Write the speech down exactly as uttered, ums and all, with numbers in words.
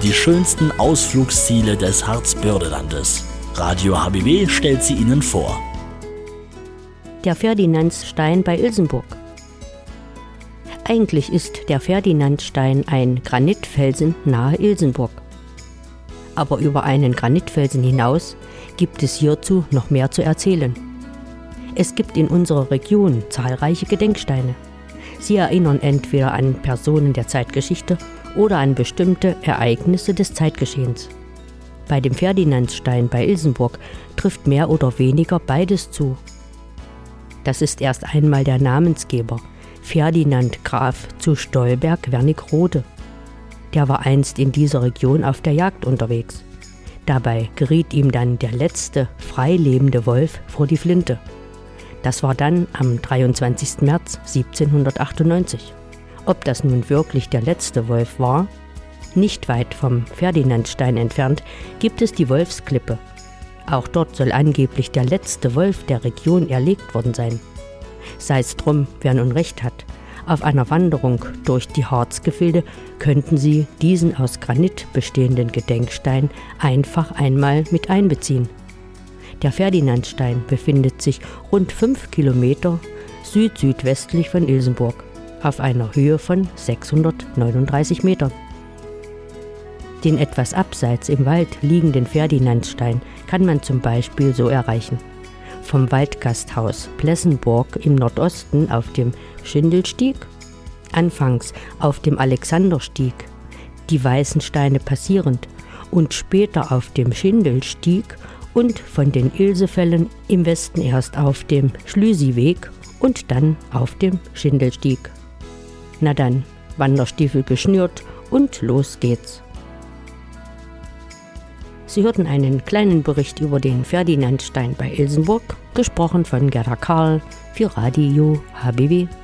die schönsten Ausflugsziele des Harzbördelandes. Radio H B W stellt sie Ihnen vor. Der Ferdinandstein bei Ilsenburg. Eigentlich ist der Ferdinandstein ein Granitfelsen nahe Ilsenburg. Aber über einen Granitfelsen hinaus gibt es hierzu noch mehr zu erzählen. Es gibt in unserer Region zahlreiche Gedenksteine. Sie erinnern entweder an Personen der Zeitgeschichte oder an bestimmte Ereignisse des Zeitgeschehens. Bei dem Ferdinandstein bei Ilsenburg trifft mehr oder weniger beides zu. Das ist erst einmal der Namensgeber, Ferdinand Graf zu Stolberg-Wernigerode. Der war einst in dieser Region auf der Jagd unterwegs. Dabei geriet ihm dann der letzte freilebende Wolf vor die Flinte. Das war dann am dreiundzwanzigsten März siebzehnhundertachtundneunzig. Ob das nun wirklich der letzte Wolf war? Nicht weit vom Ferdinandstein entfernt gibt es die Wolfsklippe. Auch dort soll angeblich der letzte Wolf der Region erlegt worden sein. Sei es drum, wer nun recht hat. Auf einer Wanderung durch die Harzgefilde könnten Sie diesen aus Granit bestehenden Gedenkstein einfach einmal mit einbeziehen. Der Ferdinandstein befindet sich rund fünf Kilometer süd-südwestlich von Ilsenburg auf einer Höhe von sechshundertneununddreißig Metern. Den etwas abseits im Wald liegenden Ferdinandstein kann man zum Beispiel so erreichen. Vom Waldgasthaus Plessenburg im Nordosten auf dem Schindelstieg, anfangs auf dem Alexanderstieg, die Weißen Steine passierend und später auf dem Schindelstieg und von den Ilsefällen im Westen erst auf dem Schlüsiweg und dann auf dem Schindelstieg. Na dann, Wanderstiefel geschnürt und los geht's. Sie hörten einen kleinen Bericht über den Ferdinandstein bei Ilsenburg, gesprochen von Gerda Karl für Radio H B W.